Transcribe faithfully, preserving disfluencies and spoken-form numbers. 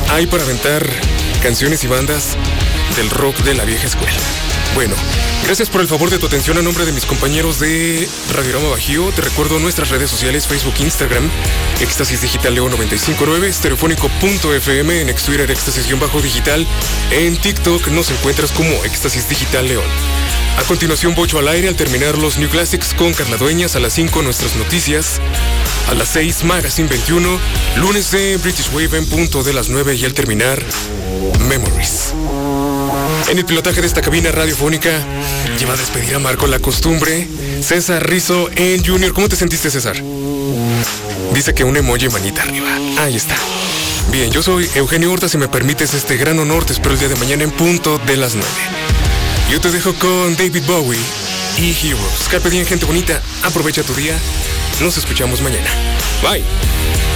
hay para aventar canciones y bandas del rock de la vieja escuela. Bueno, gracias por el favor de tu atención a nombre de mis compañeros de Radiorama Bajío. Te recuerdo nuestras redes sociales, Facebook, Instagram, Éxtasis Digital León noventa y cinco punto nueve, estereofónico punto efe eme, en ex Twitter, Éxtasis-Digital. En TikTok nos encuentras como Éxtasis Digital León. A continuación, Bocho al aire al terminar los New Classics con Carla Dueñas. A las cinco, nuestras noticias. A las seis, Magazine veintiuno. Lunes de British Wave en punto de las nueve y al terminar, Memories. En el pilotaje de esta cabina radiofónica, lleva a despedir a Marco la costumbre, César Rizzo en Junior. ¿Cómo te sentiste, César? Dice que un emoji manita arriba. Ahí está. Bien, yo soy Eugenio Horta. Si me permites este gran honor, te espero el día de mañana en punto de las nueve. Yo te dejo con David Bowie y Heroes. Carpe diem, gente bonita. Aprovecha tu día. Nos escuchamos mañana. Bye.